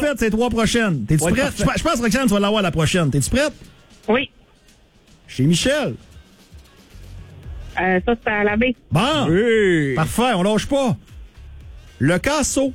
fait ces 3 prochaines. T'es-tu Ouais, prête? parfait. Je pense, Roxane, tu vas l'avoir la prochaine. T'es-tu prête? Oui. Chez Michel. Ça, c'est à la baie. Bon. Oui. Parfait, on lâche pas. Le Casso.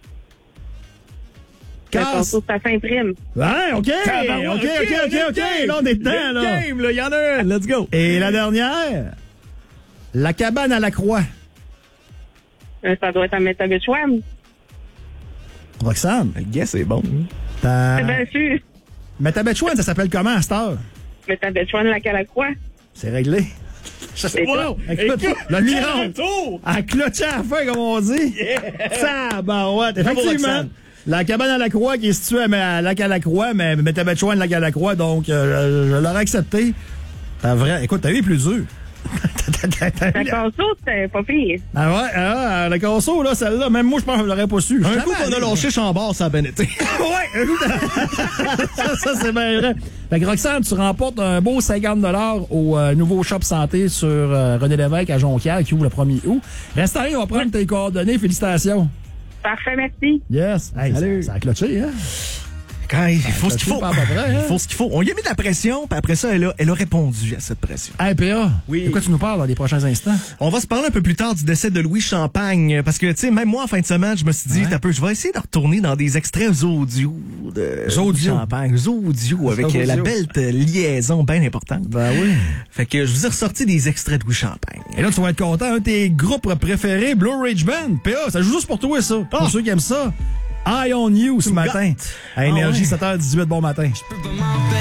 Le concours, ça s'imprime. Ouais, OK. Tabarouette, OK. Là, on est dedans, là. Game, là. Il y en a un. Let's go. Et la dernière, la cabane à la croix. Ça doit être à Métabetchouan. Roxane, Le gars, c'est bon. C'est bien sûr. Mais ta Betchouane, ça s'appelle comment à cette heure? Métabetchouan, la Calacroix. C'est réglé. C'est Wow! Écoute, le miracle! tour. À clocher à la fin, comme on dit. Ça, ben ouais. Effectivement, Roxane. la cabane à la croix qui est située à Lac-à-la-Croix, mais Métabetchouan, Lac-à-la-Croix, donc je l'aurais accepté. Écoute, t'as eu les plus durs. La Casso, c'était pas pire. Ah ouais, le Casso, là, celle-là, même moi, je pense que je l'aurais pas su. Un coup qu'on a lâché Chambord, ça a bien été. Ouais! ça, c'est bien vrai. Fait que Roxane, tu remportes un beau 50 $ au nouveau shop santé sur René Lévesque à Jonquière qui ouvre le 1er août. Reste en ligne, on va prendre tes coordonnées. Félicitations. Parfait, merci. Yes. Hey, Salut. ça a cloché, hein? Quand il faut ce qu'il faut. pas à peu près, hein? Il faut ce qu'il faut. On lui a mis de la pression, puis après ça, elle a répondu à cette pression. Hey, PA. Oui. De quoi tu nous parles dans les prochains instants? On va se parler un peu plus tard du décès de Louis Champagne, parce que, tu sais, même moi, en fin de semaine, je me suis dit, je vais essayer de retourner dans des extraits audio de Louis Champagne. Audio, avec la belle liaison bien importante. Ben oui. Fait que je vous ai ressorti des extraits de Louis Champagne. Et là, tu vas être content. Un de tes groupes préférés, Blue Ridge Band. PA, ça joue juste pour toi, ça. Pour ceux qui aiment ça. Eye on You ce matin. À Énergie, 7h18, bon matin.